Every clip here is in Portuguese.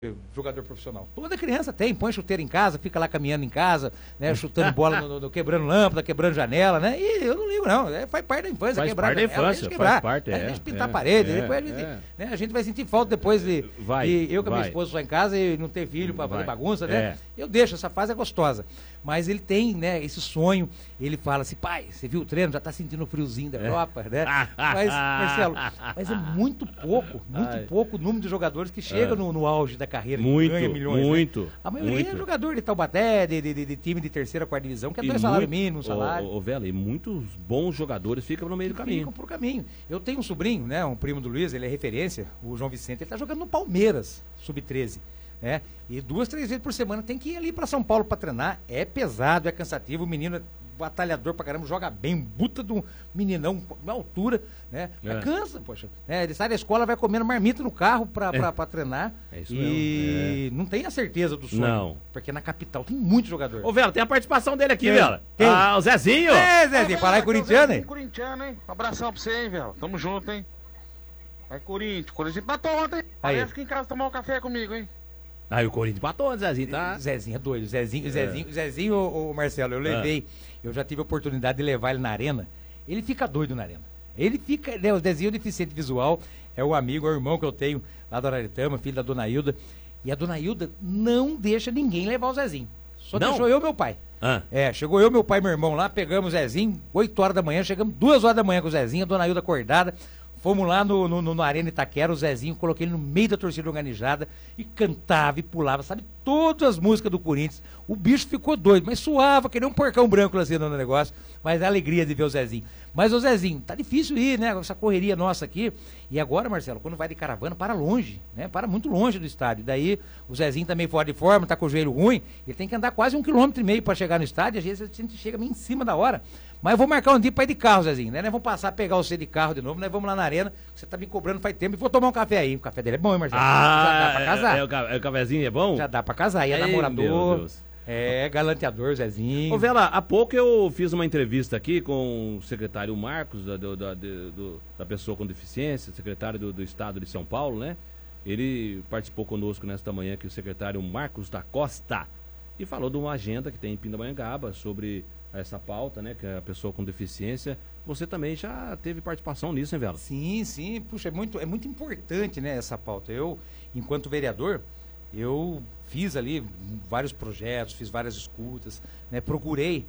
jogador profissional. Toda criança tem, põe chuteira em casa, fica lá caminhando em casa, né, chutando bola, quebrando lâmpada, quebrando janela, né? E eu não ligo, não. Faz parte da infância, faz quebrar parte da infância, quebrar. faz parte, a gente pintar a parede, depois né, a gente vai sentir falta depois de eu com a minha esposa só em casa e não ter filho para fazer bagunça, né? Eu deixo, essa fase é gostosa. Mas ele tem, né, esse sonho, ele fala assim, pai, você viu o treino, já tá sentindo o friozinho da Copa, né? Mas, Marcelo, é muito pouco o número de jogadores que chegam no auge da carreira, que ganha milhões. Muito. Né? A maioria é jogador de Taubaté, de time de terceira, quarta divisão, que é 2 salários mínimos, salário. Vela, e muitos bons jogadores ficam no meio do caminho. Ficam por caminho. Eu tenho um sobrinho, né, um primo do Luiz, ele é referência, o João Vicente, ele tá jogando no Palmeiras, sub-13. Né? E 2, 3 vezes por semana tem que ir ali para São Paulo para treinar. É pesado, é cansativo. O menino é batalhador pra caramba, joga bem, buta do meninão na altura, né? Mas cansa, poxa. Ele sai da escola, vai comendo marmita no carro pra treinar. É isso mesmo. Não tem a certeza do sonho. Não. Porque na capital tem muito jogador. Ô, Vela, tem a participação dele aqui, Vela. O Zezinho. Zezinho, para lá é corintiano, hein? Corintiano, hein? Um abração pra você, hein, Vela. Tamo junto, hein? Vai, Corinthians matou ontem. Parece que em casa tomar um café comigo, hein? Aí o Corinthians matou, Zezinho, tá? Zezinho é doido. Zezinho, o Marcelo, eu já tive a oportunidade de levar ele na arena. Ele fica doido na arena. Ele fica, né, o Zezinho é deficiente visual, é o amigo, é o irmão que eu tenho lá do Araritama, filho da Dona Hilda. E a Dona Hilda não deixa ninguém levar o Zezinho. Só deixou eu e meu pai. Chegou eu, meu pai e meu irmão lá, pegamos o Zezinho, 8 horas da manhã, chegamos 2 horas da manhã com o Zezinho, a Dona Hilda acordada. Fomos lá no Arena Itaquera, o Zezinho, coloquei ele no meio da torcida organizada e cantava e pulava, sabe? Todas as músicas do Corinthians. O bicho ficou doido, mas suava, que nem um porcão branco lá assim no negócio. Mas a alegria de ver o Zezinho. Mas o Zezinho, tá difícil ir, né? Essa correria nossa aqui. E agora, Marcelo, quando vai de caravana, para longe, né? Para muito longe do estádio. Daí o Zezinho tá meio fora de forma, tá com o joelho ruim. Ele tem que andar quase 1,5 km para chegar no estádio. Às vezes a gente chega meio em cima da hora. Mas eu vou marcar um dia pra ir de carro, Zezinho, né? Nós vamos passar a pegar você de carro de novo, nós vamos lá na arena, você tá me cobrando faz tempo, e vou tomar um café aí. O café dele é bom, hein, Marcelo? Já dá pra casar. O cafezinho é bom? Já dá pra casar, e é namorador, galanteador, Zezinho. Ô, Vela, há pouco eu fiz uma entrevista aqui com o secretário Marcos, da pessoa com deficiência, secretário do Estado de São Paulo, né? Ele participou conosco nesta manhã aqui, o secretário Marcos da Costa, e falou de uma agenda que tem em Pindamonhangaba sobre essa pauta, né, que é a pessoa com deficiência. Você também já teve participação nisso, hein, Vela? Sim, puxa, é muito importante, né, essa pauta. Eu, enquanto vereador, eu fiz ali vários projetos, fiz várias escutas, né, procurei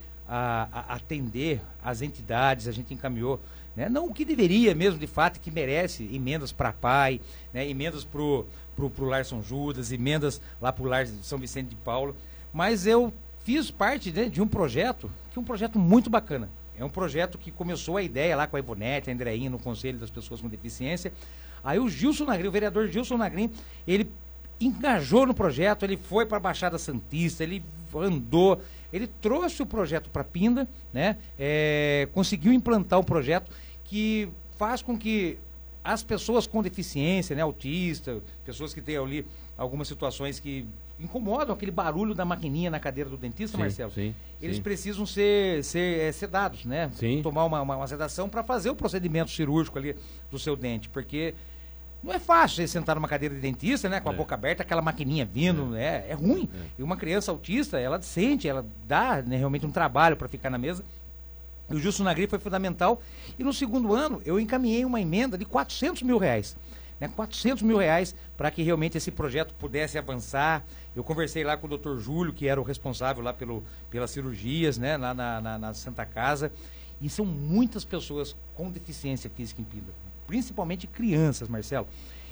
atender as entidades, a gente encaminhou, né, não o que deveria mesmo, de fato, que merece emendas para PAI, né, emendas pro Lar São Judas, emendas lá pro Lar São Vicente de Paulo, mas eu fiz parte, né, de um projeto, que é um projeto muito bacana. É um projeto que começou a ideia lá com a Ivonete, a Andreinha, no Conselho das Pessoas com Deficiência. Aí o Gilson Nagrin, o vereador Gilson Nagrin, ele engajou no projeto, ele foi para a Baixada Santista, ele andou, ele trouxe o projeto para Pinda, né, conseguiu implantar um projeto que faz com que as pessoas com deficiência, né, autista, pessoas que têm ali algumas situações que incomodam, aquele barulho da maquininha na cadeira do dentista, Marcelo, eles precisam ser sedados, né? Tomar uma sedação para fazer o procedimento cirúrgico ali do seu dente, porque não é fácil você sentar numa cadeira de dentista, né, com a boca aberta, aquela maquininha vindo, é ruim. E uma criança autista, ela sente, ela dá, né, realmente um trabalho para ficar na mesa. E o Gilson Nagri foi fundamental. E no segundo ano, eu encaminhei uma emenda de R$400 mil. Né, R$400 mil para que realmente esse projeto pudesse avançar. Eu conversei lá com o Dr. Júlio, que era o responsável lá pelas cirurgias, né, lá na Santa Casa. E são muitas pessoas com deficiência física em Pinda, principalmente crianças, Marcelo.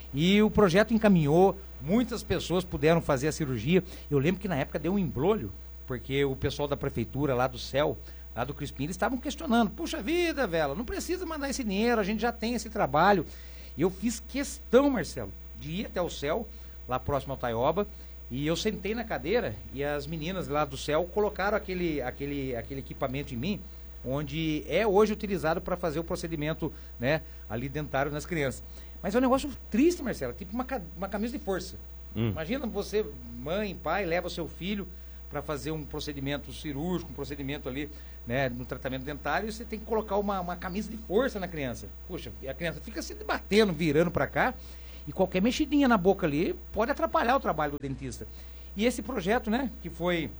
E o projeto encaminhou, muitas pessoas puderam fazer a cirurgia. Eu lembro que na época deu um embrolho, porque o pessoal da prefeitura lá do CEL, lá do Crispim, eles estavam questionando: puxa vida, Vela, não precisa mandar esse dinheiro, a gente já tem esse trabalho. Eu fiz questão, Marcelo, de ir até o CEL, lá próximo ao Taioba, e eu sentei na cadeira e as meninas lá do CEL colocaram aquele equipamento em mim, onde é hoje utilizado para fazer o procedimento, né, ali dentário nas crianças. Mas é um negócio triste, Marcelo, tipo uma camisa de força. Imagina você, mãe, pai, leva o seu filho para fazer um procedimento cirúrgico, um procedimento ali, né, no tratamento dentário, e você tem que colocar uma camisa de força na criança. Puxa, e a criança fica se debatendo, virando para cá, E qualquer mexidinha na boca ali pode atrapalhar o trabalho do dentista. E esse projeto, né, que foi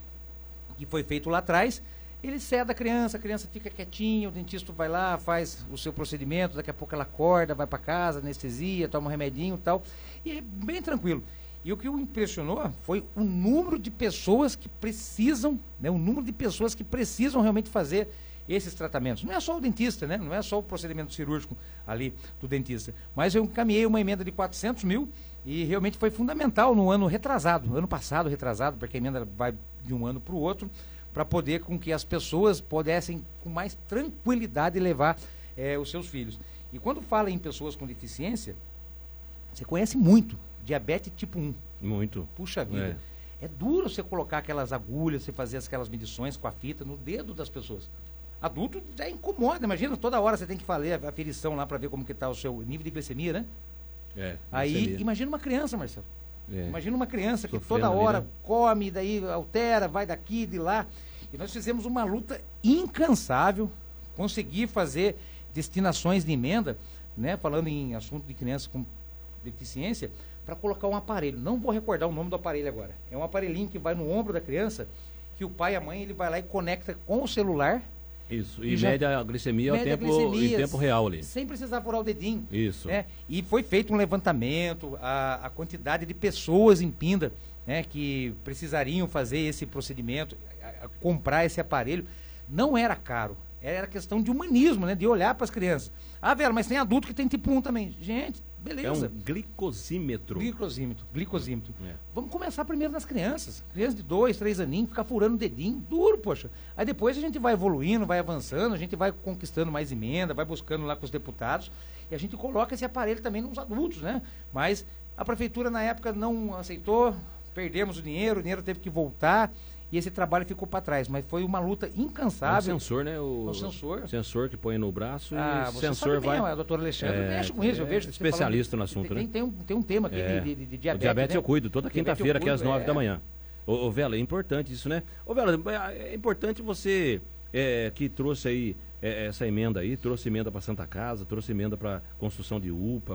feito lá atrás, ele cede a criança fica quietinha, o dentista vai lá, faz o seu procedimento, daqui a pouco ela acorda, vai para casa, anestesia, toma um remedinho e tal, e é bem tranquilo. E o que o impressionou foi o número de pessoas que precisam, né, o número de pessoas que precisam realmente fazer esses tratamentos. Não é só o dentista, né, não é só o procedimento cirúrgico ali do dentista, mas eu encaminhei uma emenda de 400 mil e realmente foi fundamental no ano passado retrasado, porque a emenda vai de um ano para o outro, para poder com que as pessoas pudessem com mais tranquilidade levar os seus filhos. E quando fala em pessoas com deficiência, você conhece muito diabetes tipo 1. Muito. Puxa vida. É duro você colocar aquelas agulhas, você fazer aquelas medições com a fita no dedo das pessoas. Adulto já incomoda, imagina, toda hora você tem que fazer a aferição lá para ver como que está o seu nível de glicemia, né? Aí, imagina uma criança, Marcelo. Imagina uma criança que toda hora ali, né? Come, daí altera, vai daqui, de lá. E nós fizemos uma luta incansável, conseguir fazer destinações de emenda, né? Falando em assunto de criança com deficiência, para colocar um aparelho. Não vou recordar o nome do aparelho agora. É um aparelhinho que vai no ombro da criança, que o pai e a mãe, ele vai lá e conecta com o celular. Isso, e mede a glicemia em tempo real ali. Sem precisar furar o dedinho. Isso. Né? E foi feito um levantamento, a quantidade de pessoas em Pinda, né, que precisariam fazer esse procedimento, comprar esse aparelho, não era caro. Era questão de humanismo, né, de olhar para as crianças. Ah, velho, mas tem adulto que tem tipo 1 também. Gente, beleza. É um glicosímetro. Glicosímetro. Vamos começar primeiro nas crianças. Criança de 2, 3 aninhos, ficar furando o dedinho, duro, poxa. Aí depois a gente vai evoluindo, vai avançando, a gente vai conquistando mais emenda, vai buscando lá com os deputados, e a gente coloca esse aparelho também nos adultos, né? Mas a prefeitura na época não aceitou, perdemos o dinheiro teve que voltar, e esse trabalho ficou para trás, mas foi uma luta incansável. É o sensor, né? O sensor. Sensor que põe no braço e o você sensor sabe vai... O doutor Alexandre mexe com isso, eu vejo. Especialista no assunto, né? Tem um tema aqui de diabetes. O diabetes, né? Eu cuido, toda quinta-feira aqui às 9 da manhã. Ô, Vela, é importante isso, né? Ô, Vela, é importante você que trouxe aí essa emenda aí, trouxe emenda para Santa Casa, trouxe emenda para construção de UPA,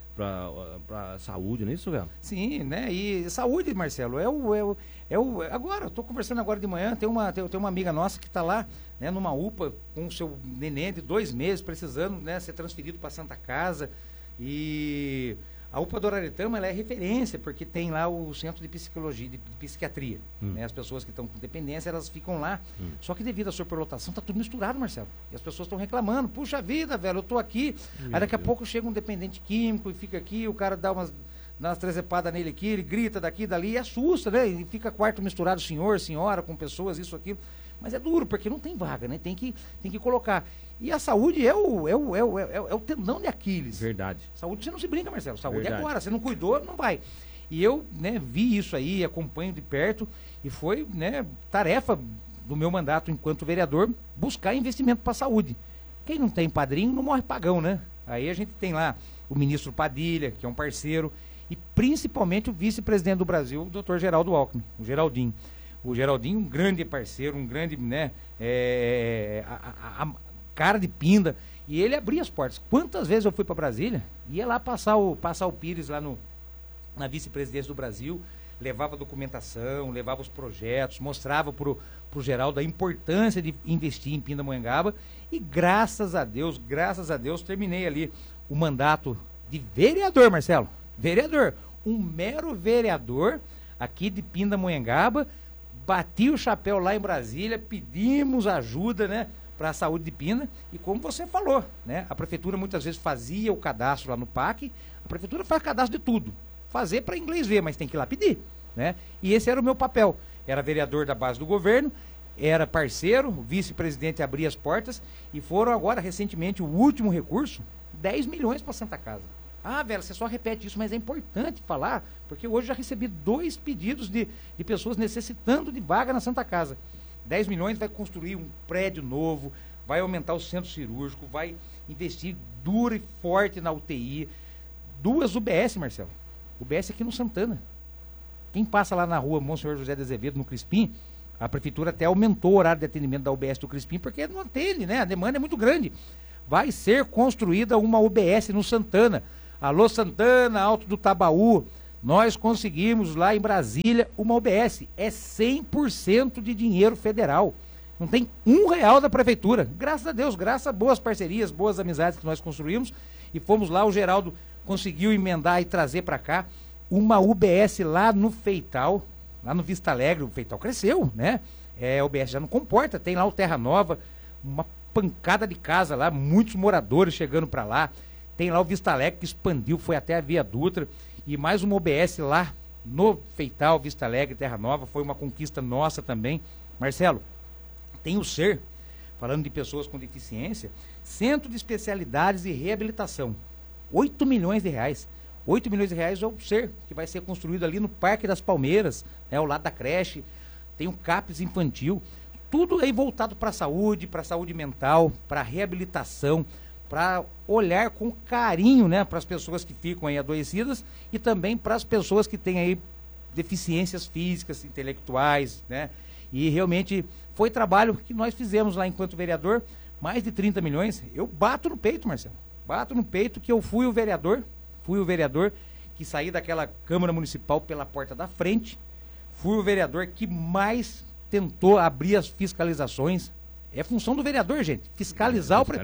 para saúde, não é isso, Vela? Sim, né? E saúde, Marcelo, agora, eu estou conversando agora de manhã, tem uma amiga nossa que está lá, né, numa UPA com o seu neném de 2 meses, precisando, né, ser transferido para Santa Casa. E a UPA do Araretama, ela é referência, porque tem lá o centro de psicologia, de psiquiatria. Né? As pessoas que estão com dependência, elas ficam lá. Só que devido à superlotação, tá tudo misturado, Marcelo. E as pessoas estão reclamando. Puxa vida, velho, eu tô aqui. Aí daqui a pouco chega um dependente químico e fica aqui, o cara dá umas trezepadas nele aqui, ele grita daqui, dali e assusta, né? E fica quarto misturado, senhor, senhora, com pessoas, isso, aquilo. Mas é duro, porque não tem vaga, né? Tem que colocar. E a saúde é o tendão de Aquiles. Verdade. Saúde você não se brinca, Marcelo. Saúde Verdade. é agora. Você não cuidou, não vai. E eu, né, vi isso aí, acompanho de perto, e foi, né, tarefa do meu mandato enquanto vereador buscar investimento para a saúde. Quem não tem padrinho não morre pagão, né? Aí a gente tem lá o ministro Padilha, que é um parceiro, e principalmente o vice-presidente do Brasil, o doutor Geraldo Alckmin, o Geraldinho. O Geraldinho, um grande parceiro, um grande, né, a cara de Pinda, e ele abria as portas. Quantas vezes eu fui para Brasília, ia lá passar o Pires lá na vice-presidência do Brasil, levava documentação, levava os projetos, mostrava pro Geraldo a importância de investir em Pindamonhangaba, e graças a Deus, terminei ali o mandato de vereador, Marcelo. Vereador, um mero vereador aqui de Pindamonhangaba, bati o chapéu lá em Brasília, pedimos ajuda, né, para a saúde de Pinda, e como você falou, né, a prefeitura muitas vezes fazia o cadastro lá no PAC, a prefeitura faz cadastro de tudo, fazer para inglês ver, mas tem que ir lá pedir, né, e esse era o meu papel, era vereador da base do governo, era parceiro, vice-presidente abria as portas, e foram agora, recentemente, o último recurso, 10 milhões para Santa Casa. Ah, velho, você só repete isso, mas é importante falar, porque hoje já recebi 2 pedidos de pessoas necessitando de vaga na Santa Casa. 10 milhões vai construir um prédio novo, vai aumentar o centro cirúrgico, vai investir duro e forte na UTI. 2 UBS, Marcelo. UBS aqui no Santana. Quem passa lá na rua Monsenhor José de Azevedo, no Crispim, a prefeitura até aumentou o horário de atendimento da UBS do Crispim, porque não atende, né? A demanda é muito grande. Vai ser construída uma UBS no Santana. Alô Santana, Alto do Tabaú, nós conseguimos lá em Brasília uma UBS, é 100% de dinheiro federal, não tem R$1 da prefeitura, graças a Deus, graças a boas parcerias, boas amizades que nós construímos, e fomos lá, o Geraldo conseguiu emendar e trazer para cá uma UBS lá no Feital, lá no Vista Alegre. O Feital cresceu, né? O UBS já não comporta, tem lá o Terra Nova, uma pancada de casa lá, muitos moradores chegando para lá, tem lá o Vista Alegre que expandiu, foi até a Via Dutra, e mais uma UBS lá no Feital, Vista Alegre, Terra Nova, foi uma conquista nossa também. Marcelo, tem o SER, falando de pessoas com deficiência, Centro de Especialidades e Reabilitação, R$8 milhões. R$8 milhões é o SER, que vai ser construído ali no Parque das Palmeiras, ao lado da creche, tem um CAPES infantil, tudo aí voltado para a saúde mental, para reabilitação, para olhar com carinho, né, para as pessoas que ficam aí adoecidas e também para as pessoas que têm aí deficiências físicas, intelectuais, né, e realmente foi trabalho que nós fizemos lá enquanto vereador, mais de 30 milhões, eu bato no peito, Marcelo, bato no peito que eu fui o vereador que saí daquela Câmara Municipal pela porta da frente, fui o vereador que mais tentou abrir as fiscalizações, é função do vereador, gente, fiscalizar o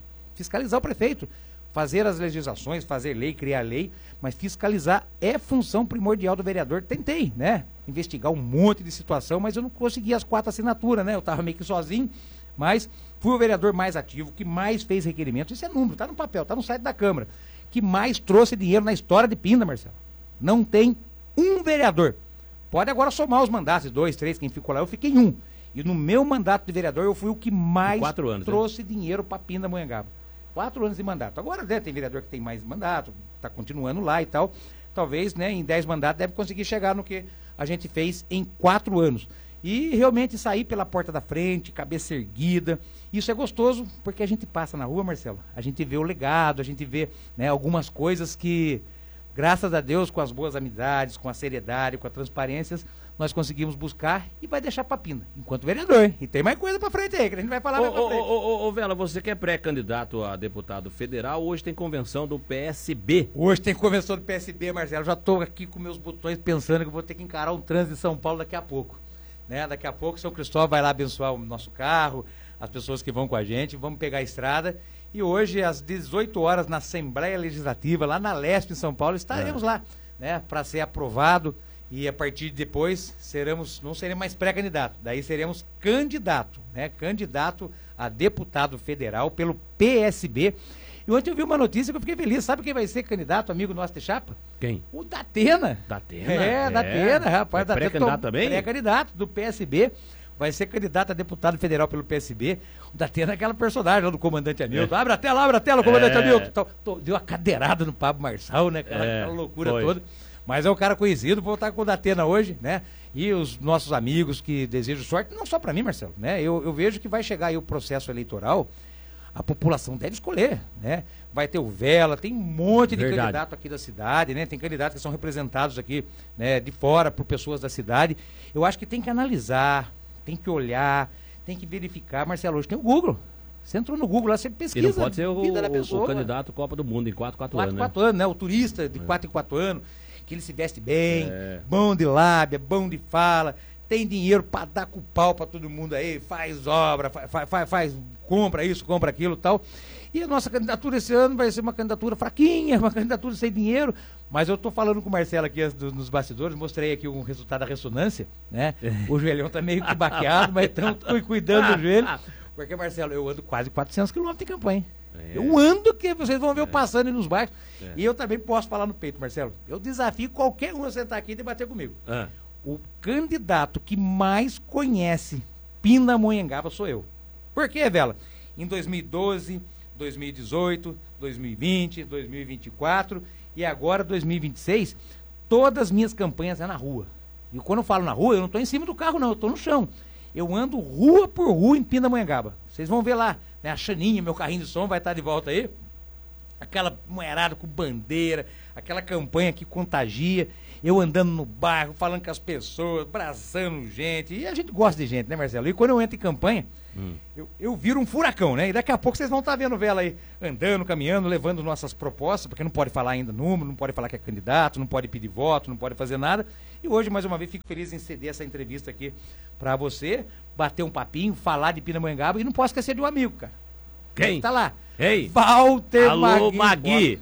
prefeito, fazer as legislações, fazer lei, criar lei, mas fiscalizar é função primordial do vereador. Tentei, né, investigar um monte de situação, mas eu não consegui as 4 assinaturas, né, eu estava meio que sozinho, mas fui o vereador mais ativo, que mais fez requerimentos, isso é número, está no papel, está no site da Câmara, que mais trouxe dinheiro na história de Pinda, Marcelo. Não tem um vereador. Pode agora somar os mandatos, 2, 3, quem ficou lá, eu fiquei em 1. E no meu mandato de vereador, eu fui o que mais trouxe dinheiro para Pindamonhangaba. 4 anos de mandato. Agora, né, tem vereador que tem mais mandato, está continuando lá e tal. Talvez, né, em 10 mandatos deve conseguir chegar no que a gente fez em 4 anos. E realmente sair pela porta da frente, cabeça erguida, isso é gostoso, porque a gente passa na rua, Marcelo, a gente vê o legado, a gente vê, né, algumas coisas que, graças a Deus, com as boas amizades, com a seriedade, com a transparência, nós conseguimos buscar e vai deixar pra Pinda, enquanto vereador. E tem mais coisa pra frente aí, que a gente vai falar mais pra frente. Ô, Vela, você que é pré-candidato a deputado federal, hoje tem convenção do PSB. Hoje tem convenção do PSB, Marcelo, já tô aqui com meus botões pensando que eu vou ter que encarar um trânsito de São Paulo daqui a pouco. Né? Daqui a pouco São Cristóvão vai lá abençoar o nosso carro, as pessoas que vão com a gente, vamos pegar a estrada. E hoje, às 18 horas, na Assembleia Legislativa, lá na Lesp, em São Paulo, estaremos lá, né, para ser aprovado. E a partir de depois, não seremos mais pré-candidato, daí seremos candidato, né? Candidato a deputado federal pelo PSB. E ontem eu vi uma notícia que eu fiquei feliz. Sabe quem vai ser candidato, amigo nosso de chapa? Quem? O Datena. Datena? Datena, rapaz. É pré-candidato também? Pré-candidato do PSB. Vai ser candidato a deputado federal pelo PSB. O Datena é aquela personagem lá do comandante Hamilton. Abre a tela, comandante Hamilton. Deu uma cadeirada no Pablo Marçal, né? Aquela loucura toda. Mas é um cara conhecido, vou estar com o Datena hoje, né? E os nossos amigos que desejam sorte, não só para mim, Marcelo, né? Eu vejo que vai chegar aí o processo eleitoral, a população deve escolher, né? Vai ter o Vela, tem um monte de candidato aqui da cidade, né? Tem candidatos que são representados aqui, né, de fora por pessoas da cidade. Eu acho que tem que analisar, tem que olhar, tem que verificar. Marcelo, hoje tem o Google. Você entrou no Google lá, você pesquisa. E não pode ser o candidato Copa do Mundo em 4 anos, né? 4 anos, né? O turista de 4 em 4 anos, que ele se veste bem, bom de lábia, bom de fala, tem dinheiro para dar com o pau para todo mundo aí, faz obra, compra isso, compra aquilo e tal. E a nossa candidatura esse ano vai ser uma candidatura fraquinha, uma candidatura sem dinheiro, mas eu estou falando com o Marcelo aqui nos bastidores, mostrei aqui um resultado da ressonância, né? O joelhão tá meio que baqueado, mas estamos cuidando do joelho, porque, Marcelo, eu ando quase 400 quilômetros de campanha. Eu ando que vocês vão ver eu passando aí nos bairros. E eu também posso falar no peito, Marcelo. Eu desafio qualquer um a sentar aqui e debater comigo. O candidato que mais conhece Pindamonhangaba sou eu. Por quê, Vela? Em 2012, 2018, 2020, 2024 e agora 2026, todas as minhas campanhas é na rua. E quando eu falo na rua, eu não estou em cima do carro, não, eu estou no chão. Eu ando rua por rua em Pindamonhangaba. Vocês vão ver lá, né, a Xaninha, meu carrinho de som vai estar de volta aí. Aquela moerada com bandeira, aquela campanha que contagia. eu andando no bairro, falando com as pessoas, abraçando gente. E a gente gosta de gente, né, Marcelo? E quando eu entro em campanha, eu viro um furacão, né? E daqui a pouco vocês vão estar vendo Vela aí, andando, caminhando, levando nossas propostas, porque não pode falar ainda número, não pode falar que é candidato, não pode pedir voto, não pode fazer nada. E hoje, mais uma vez, fico feliz em ceder essa entrevista aqui pra você, bater um papinho, falar de Pindamonhangaba, e não posso esquecer de um amigo, cara. Quem? Tá lá. Ei. Walter Alô, Magui.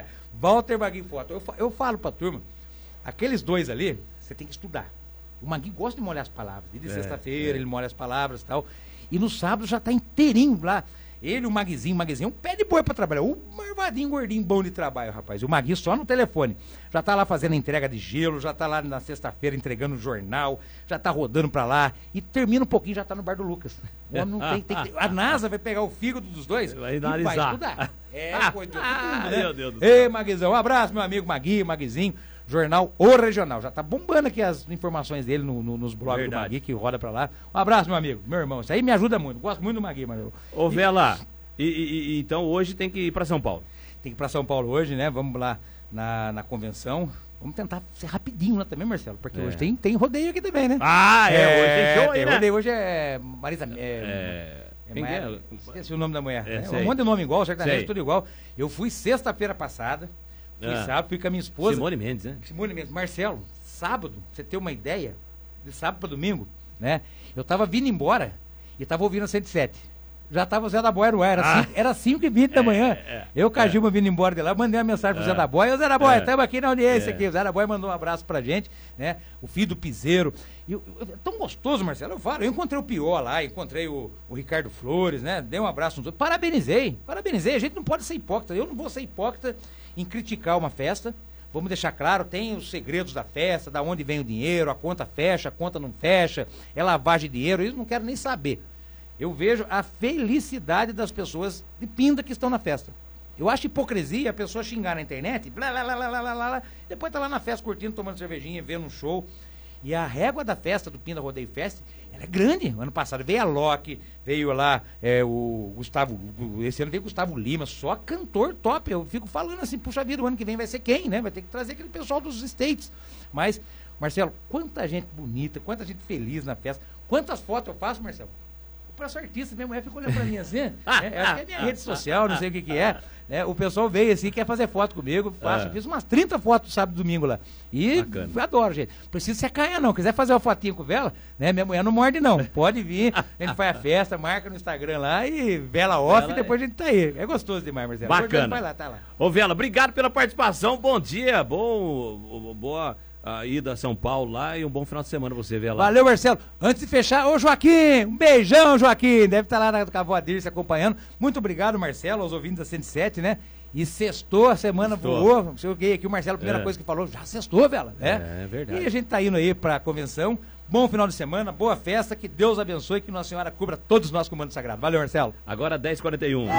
Walter Magui Foto. Eu falo pra turma, aqueles dois ali, você tem que estudar. O Magui gosta de molhar as palavras. De sexta-feira ele molha as palavras e tal. E no sábado já tá inteirinho lá. Ele, o Maguizinho, um pé de boi pra trabalhar. O marvadinho, gordinho, bom de trabalho, rapaz. O Magui só no telefone. Já tá lá fazendo a entrega de gelo, já tá lá na sexta-feira entregando o jornal, já tá rodando pra lá. E termina um pouquinho, já tá no bar do Lucas. O homem não tem a NASA vai pegar o fígado dos dois vai e vai analisar. estudar. Coisa de outro mundo, né? Meu Deus do céu. Ei, Maguizão, um abraço, meu amigo Magui, Maguizinho. Jornal O Regional. Já tá bombando aqui as informações dele nos blogs do Magui, que roda pra lá. Um abraço, meu amigo, meu irmão. Isso aí me ajuda muito. Gosto muito do Magui, mano. Ô, Vela, então hoje tem que ir pra São Paulo. Tem que ir pra São Paulo hoje, né? Vamos lá na convenção. Vamos tentar ser rapidinho lá também, Marcelo, porque hoje tem rodeio aqui também, né? Hoje tem show aí, né? Rodeio, hoje é Marisa... Quem é? Esqueci o nome da mulher. Sei. Um monte de nome igual, sertanejo, Sei. tudo igual. Eu fui sexta-feira passada, fui sábado, fui com a minha esposa. Simone Mendes, né? Simone Mendes. Marcelo, sábado, pra você ter uma ideia, de sábado pra domingo, né? Eu tava vindo embora e tava ouvindo a 107. Já tava o Zé da Boia no ar, era 5h20 da manhã. Eu com a Gilma vindo embora de lá, mandei uma mensagem pro Zé da Boia. Ô Zé da Boia, estamos aqui na audiência aqui. O Zé da Boia mandou um abraço pra gente, né? O filho do Piseiro. Tão gostoso, Marcelo, eu falo. Eu encontrei o Pior lá, encontrei o Ricardo Flores, né? Dei um abraço nos outros. Parabenizei. A gente não pode ser hipócrita. Eu não vou ser hipócrita em criticar uma festa. Vamos deixar claro, tem os segredos da festa, da onde vem o dinheiro, a conta fecha, a conta não fecha, é lavagem de dinheiro, isso não quero nem saber. Eu vejo a felicidade das pessoas de Pinda que estão na festa. Eu acho hipocrisia a pessoa xingar na internet, blá, blá, blá, blá, blá, blá, blá, depois tá lá na festa curtindo, tomando cervejinha, vendo um show. E a régua da festa do Pinda Rodeio Fest, ela é grande. Ano passado veio a Loki, veio lá o Gustavo, esse ano veio Gustavo Lima, só cantor top. Eu fico falando assim, puxa vida, o ano que vem vai ser quem, né? Vai ter que trazer aquele pessoal dos States. Mas, Marcelo, quanta gente bonita, quanta gente feliz na festa. Quantas fotos eu faço, Marcelo? Pra ser artista, minha mulher ficou olhando pra mim assim, acho que é minha rede social, não sei o que é, né? O pessoal veio assim, quer fazer foto comigo, fiz umas 30 fotos sábado e domingo lá, e eu adoro, gente, precisa se acanhar não, quiser fazer uma fotinha com Vela, né, minha mulher não morde não, pode vir, a gente faz a festa, marca no Instagram lá e Vela off, e depois a gente tá aí, é gostoso demais, Marcelo. Bacana. Vai lá, tá lá. Ô Vela, obrigado pela participação, bom dia, boa ida a São Paulo lá e um bom final de semana você, Vela. Valeu, Marcelo. Antes de fechar, ô Joaquim, um beijão, Joaquim. Deve estar lá na Cavoadir se acompanhando. Muito obrigado, Marcelo, aos ouvintes da 107, né? E sextou, a semana voou. Não sei o que aqui, o Marcelo, a primeira coisa que falou, já sextou, Vela, né? É verdade. E a gente tá indo aí pra convenção. Bom final de semana, boa festa, que Deus abençoe, que Nossa Senhora cubra todos nós com o manto sagrado. Valeu, Marcelo. Agora 10h41.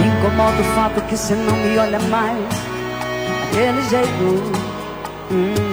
Incomoda o fato que você não me olha mais daquele jeito.